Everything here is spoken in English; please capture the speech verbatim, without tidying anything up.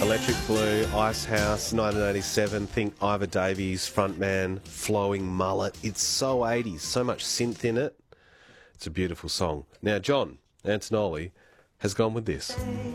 Electric Blue, Ice House, nineteen eighty-seven. Think Ivor Davies, frontman, flowing mullet. It's so eighties, so much synth in it. It's a beautiful song. Now, John Antonelli has gone with this.